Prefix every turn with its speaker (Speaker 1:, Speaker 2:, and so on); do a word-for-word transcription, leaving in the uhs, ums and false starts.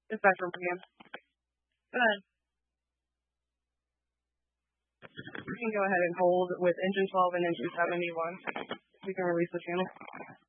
Speaker 1: Dispatch from P M.
Speaker 2: Go ahead.
Speaker 1: You can go ahead and hold with engine twelve and engine seventy-one. We can release the channel.